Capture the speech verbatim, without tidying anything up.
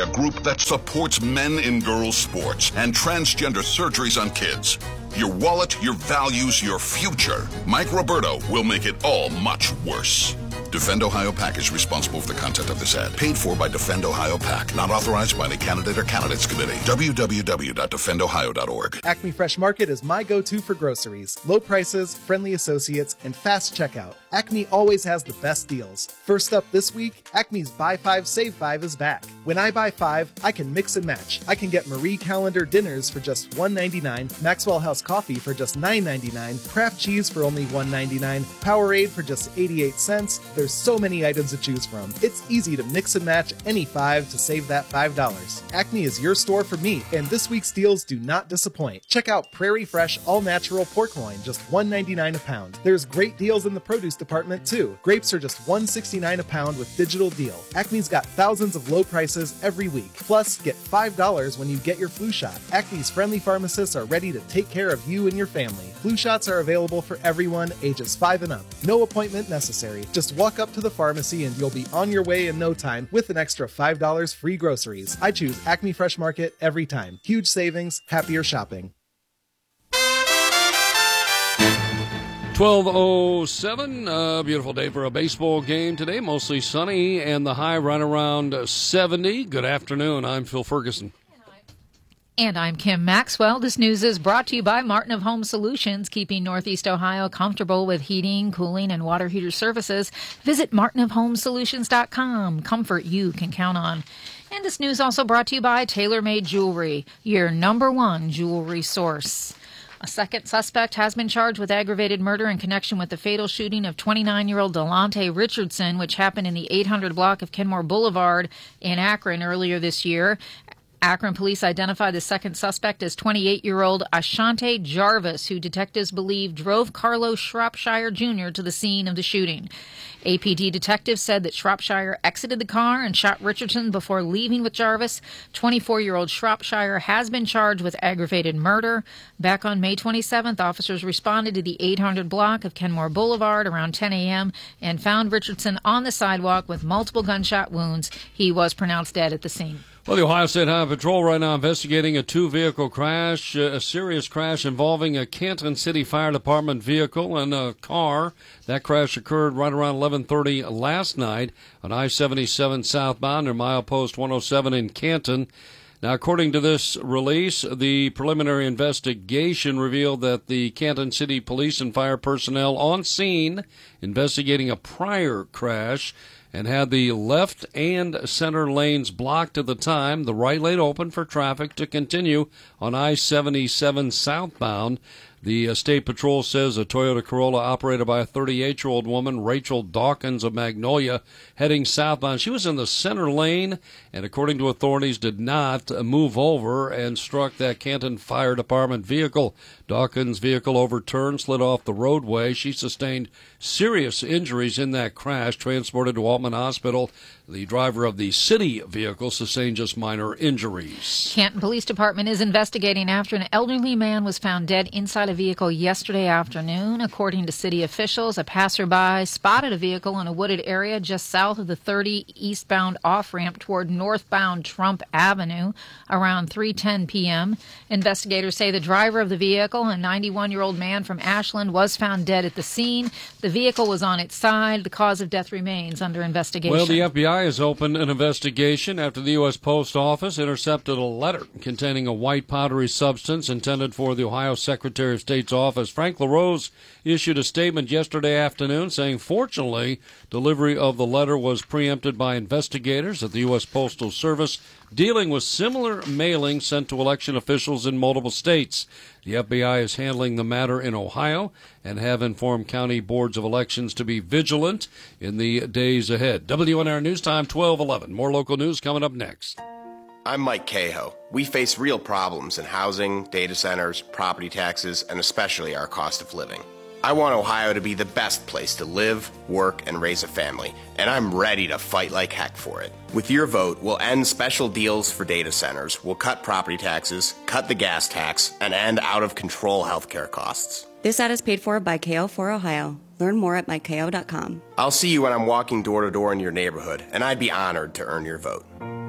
group that supports men in girls' sports and transgender surgeries on kids. Your wallet, your values, your future. Mike Roberto will make it all much worse. Defend Ohio PAC is responsible for the content of this ad. Paid for by Defend Ohio PAC. Not authorized by any candidate or candidates committee. w w w dot defend ohio dot org. Acme Fresh Market is my go-to for groceries. Low prices, friendly associates, and fast checkout. Acme always has the best deals. First up this week, Acme's Buy Five, Save Five is back. When I buy five, I can mix and match. I can get Marie Calendar dinners for just one ninety-nine, Maxwell House coffee for just nine ninety-nine, Kraft cheese for only one ninety-nine, Powerade for just eighty-eight cents. There's so many items to choose from. It's easy to mix and match any five to save that five dollars. Acme is your store for me, and this week's deals do not disappoint. Check out Prairie Fresh All-Natural Pork Loin, just one ninety-nine a pound. There's great deals in the produce department, too. Grapes are just one sixty-nine a pound with Digital Deal. Acme's got thousands of low prices every week. Plus, get five dollars when you get your flu shot. Acme's friendly pharmacists are ready to take care of you and your family. Flu shots are available for everyone ages five and up. No appointment necessary. Just walk up to the pharmacy and you'll be on your way in no time with an extra five dollars free groceries. I choose Acme Fresh Market every time. Huge savings, happier shopping. twelve oh seven, a beautiful day for a baseball game today. Mostly sunny and the high right around seventy. Good afternoon. I'm Phil Ferguson. And I'm Kim Maxwell. This news is brought to you by Martin of Home Solutions, keeping Northeast Ohio comfortable with heating, cooling, and water heater services. Visit martin of home solutions dot com. Comfort you can count on. And this news also brought to you by TaylorMade Jewelry, your number one jewelry source. A second suspect has been charged with aggravated murder in connection with the fatal shooting of twenty-nine-year-old Delonte Richardson, which happened in the eight hundred block of Kenmore Boulevard in Akron earlier this year. Akron police identified the second suspect as twenty-eight-year-old Ashante Jarvis, who detectives believe drove Carlos Shropshire Junior to the scene of the shooting. A P D detectives said that Shropshire exited the car and shot Richardson before leaving with Jarvis. twenty-four-year-old Shropshire has been charged with aggravated murder. Back on May twenty-seventh, officers responded to the eight hundred block of Kenmore Boulevard around ten a.m. and found Richardson on the sidewalk with multiple gunshot wounds. He was pronounced dead at the scene. Well, the Ohio State Highway Patrol right now investigating a two-vehicle crash, uh, a serious crash involving a Canton City Fire Department vehicle and a car. That crash occurred right around eleven thirty last night on I seventy-seven southbound near milepost one oh seven in Canton. Now, according to this release, the preliminary investigation revealed that the Canton City Police and fire personnel on scene investigating a prior crash and had the left and center lanes blocked at the time, the right lane open for traffic to continue on I seventy-seven southbound. The uh, State Patrol says a Toyota Corolla operated by a thirty-eight-year-old woman, Rachel Dawkins of Magnolia, heading southbound. She was in the center lane and, according to authorities, did not uh, move over and struck that Canton Fire Department vehicle. Dawkins' vehicle overturned, slid off the roadway. She sustained serious injuries in that crash, transported to Altman Hospital. The driver of the city vehicle sustained just minor injuries. Canton Police Department is investigating after an elderly man was found dead inside a vehicle yesterday afternoon. According to city officials, a passerby spotted a vehicle in a wooded area just south of the thirty eastbound off-ramp toward northbound Trump Avenue around three ten p.m. Investigators say the driver of the vehicle, a ninety-one-year-old man from Ashland, was found dead at the scene. The vehicle was on its side. The cause of death remains under investigation. Well, the F B I has opened an investigation after the U S Post Office intercepted a letter containing a white powdery substance intended for the Ohio Secretary of State's office. Frank LaRose issued a statement yesterday afternoon saying, fortunately, delivery of the letter was preempted by investigators at the U S Postal Service dealing with similar mailings sent to election officials in multiple states. The F B I is handling the matter in Ohio and have informed county boards of elections to be vigilant in the days ahead. W N R News Time, twelve eleven. More local news coming up next. I'm Mike Cahoe. We face real problems in housing, data centers, property taxes, and especially our cost of living. I want Ohio to be the best place to live, work, and raise a family, and I'm ready to fight like heck for it. With your vote, we'll end special deals for data centers, we'll cut property taxes, cut the gas tax, and end out-of-control healthcare costs. This ad is paid for by K O for Ohio. Learn more at mike k o dot com. I'll see you when I'm walking door to door in your neighborhood, and I'd be honored to earn your vote.